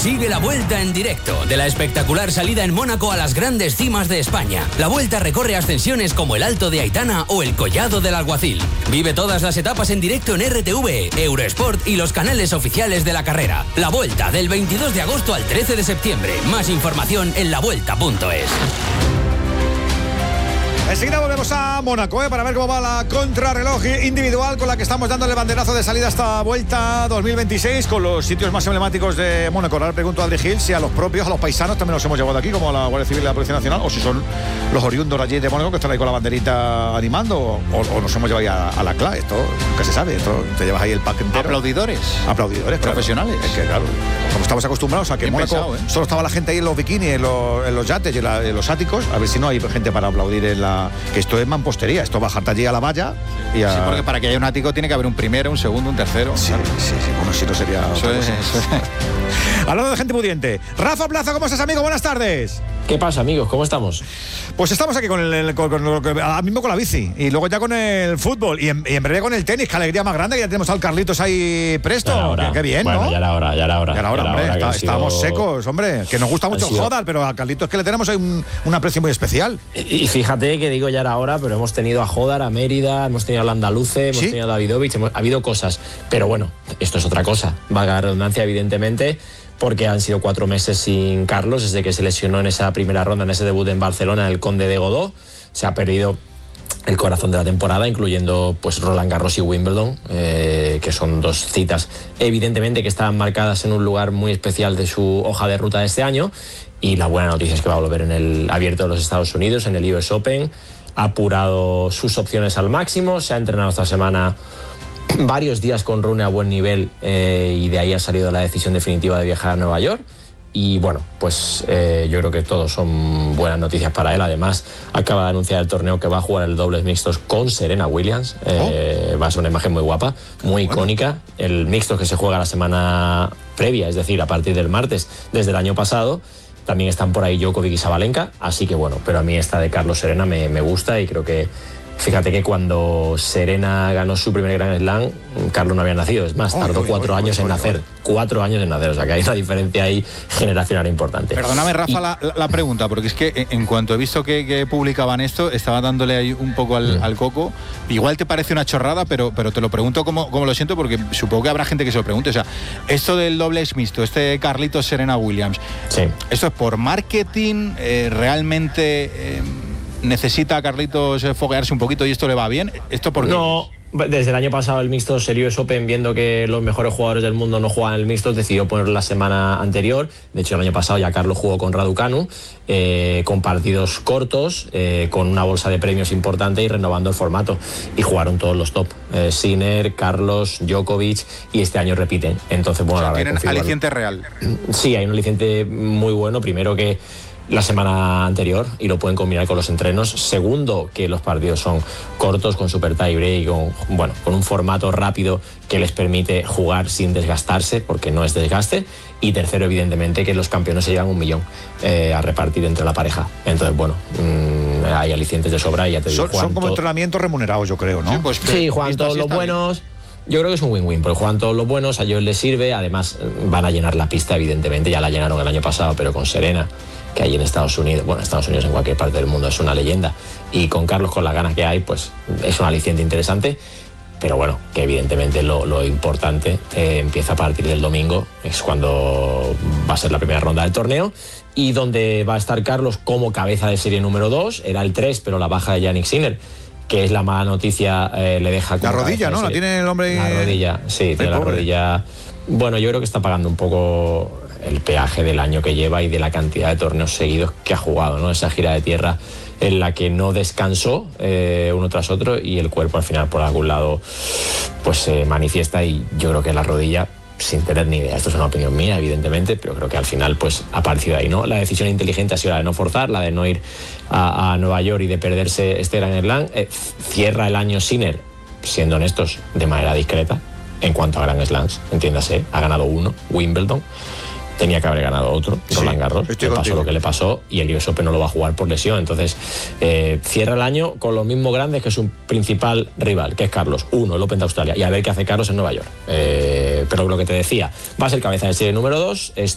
Sigue la Vuelta en directo, de la espectacular salida en Mónaco a las grandes cimas de España. La Vuelta recorre ascensiones como el Alto de Aitana o el Collado del Alguacil. Vive todas las etapas en directo en RTV, Eurosport y los canales oficiales de la carrera. La Vuelta, del 22 de agosto al 13 de septiembre. Más información en lavuelta.es. Enseguida volvemos a Mónaco, para ver cómo va la contrarreloj individual con la que estamos dando el banderazo de salida a esta Vuelta 2026 con los sitios más emblemáticos de Mónaco. Ahora le pregunto a Adri Gil si a los propios, a los paisanos también los hemos llevado aquí, como a la Guardia Civil y la Policía Nacional, o si son los oriundos allí de Mónaco que están ahí con la banderita animando, o nos hemos llevado ya a la CLA. Esto nunca se sabe, esto te llevas ahí el pack entero. Aplaudidores, profesionales. Claro. Es que claro, como estamos acostumbrados a que en Mónaco solo estaba la gente ahí en los bikinis, en los yates y en los áticos, a ver si no hay gente para aplaudir en la... Que esto es mampostería, esto bajarte allí a la valla y a... Sí, porque para que haya un ático tiene que haber un primero, un segundo, un tercero. Sí, claro. sí, bueno, si no sería... Eso es. Hablando de gente pudiente, Rafa Plaza, ¿cómo estás, amigo? Buenas tardes. ¿Qué pasa, amigos? ¿Cómo estamos? Pues estamos aquí ahora mismo con la bici y luego ya con el fútbol y en breve con el tenis. Qué alegría más grande, que ya tenemos al Carlitos ahí presto. Qué bien, bueno, ¿no? Ya era hora, hombre, estamos secos, hombre. Que nos gusta mucho el Jodar, pero a Carlitos es que le tenemos ahí un aprecio muy especial. Y fíjate que digo ya era hora, pero hemos tenido a Jodar, a Mérida, hemos tenido a Landaluce, hemos tenido a Davidovich, ha habido cosas. Pero bueno, esto es otra cosa. Valga la redundancia, evidentemente, porque han sido 4 meses sin Carlos desde que se lesionó en esa primera ronda, en ese debut en Barcelona, en el Conde de Godó. Se ha perdido el corazón de la temporada, incluyendo pues Roland Garros y Wimbledon, que son 2 citas evidentemente que estaban marcadas en un lugar muy especial de su hoja de ruta de este año. Y la buena noticia es que va a volver en el Abierto de los Estados Unidos, en el US Open. Ha apurado sus opciones al máximo, se ha entrenado esta semana varios días con Rune a buen nivel, y de ahí ha salido la decisión definitiva de viajar a Nueva York. Y bueno, pues yo creo que todos son buenas noticias para él. Además, acaba de anunciar el torneo que va a jugar el dobles mixtos con Serena Williams. Va a ser una imagen muy guapa, muy icónica. El mixto que se juega la semana previa, es decir, a partir del martes, desde el año pasado. También están por ahí Djokovic y Sabalenka, así que bueno, pero a mí esta de Carlos Serena me gusta y creo que, fíjate que cuando Serena ganó su primer Grand Slam, Carlos no había nacido, es más, tardó 4 años en nacer, 4 años en nacer, o sea que hay una diferencia ahí generacional importante. Perdóname, Rafa, la pregunta, porque es que en cuanto he visto que publicaban esto, estaba dándole ahí un poco al coco. Igual te parece una chorrada, pero te lo pregunto como lo siento, porque supongo que habrá gente que se lo pregunte. O sea, esto del dobles mixto, Carlitos Serena Williams, ¿esto es por marketing? ¿Realmente necesita Carlitos foguearse un poquito y esto le va bien? ¿Esto por qué? No. Desde el año pasado el mixto Series Open, viendo que los mejores jugadores del mundo no juegan el mixto, decidió ponerlo la semana anterior. De hecho, el año pasado ya Carlos jugó con Raducanu, con partidos cortos, con una bolsa de premios importante y renovando el formato. Y jugaron todos los top. Sinner, Carlos, Djokovic, y este año repiten. Entonces, bueno, o sea, tienen aliciente real. Sí, hay un aliciente muy bueno. Primero, que la semana anterior y lo pueden combinar con los entrenos. Segundo, que los partidos son cortos, con super tie break, con un formato rápido que les permite jugar sin desgastarse, porque no es desgaste. Y tercero, evidentemente, que los campeones se llevan 1 millón a repartir entre la pareja. Entonces, bueno, hay alicientes de sobra y ya te digo, son como entrenamientos remunerados, yo creo, ¿no? Sí, pues, sí, juegan todos los buenos. Yo creo que es un win-win, porque juegan todos los buenos, a ellos les sirve. Además, van a llenar la pista, evidentemente, ya la llenaron el año pasado, pero con Serena, que hay en Estados Unidos, en cualquier parte del mundo es una leyenda, y con Carlos, con las ganas que hay, pues es un aliciente interesante. Pero bueno, que evidentemente lo importante empieza a partir del domingo, es cuando va a ser la primera ronda del torneo, y donde va a estar Carlos como cabeza de serie número 2, era el 3, pero la baja de Jannik Sinner, que es la mala noticia, le deja... La rodilla, ¿no? La tiene el hombre... La rodilla, sí, tiene la rodilla... Bueno, yo creo que está pagando un poco el peaje del año que lleva y de la cantidad de torneos seguidos que ha jugado, ¿no? Esa gira de tierra en la que no descansó uno tras otro, y el cuerpo al final por algún lado pues se manifiesta, y yo creo que la rodilla, sin tener ni idea, esto es una opinión mía evidentemente, pero creo que al final pues ha aparecido ahí, ¿no? La decisión inteligente ha sido la de no forzar, la de no ir a Nueva York y de perderse este Grand Slam. Cierra el año Sinner, siendo honestos, de manera discreta en cuanto a Grand Slams, entiéndase, ha ganado 1, Wimbledon. Tenía que haber ganado otro, Roland Garros, le pasó lo que le pasó, y el US Open no lo va a jugar por lesión. Entonces, cierra el año con los mismos grandes que su principal rival, que es Carlos. 1, el Open de Australia, y a ver qué hace Carlos en Nueva York. Pero lo que te decía, va a ser cabeza de serie número 2,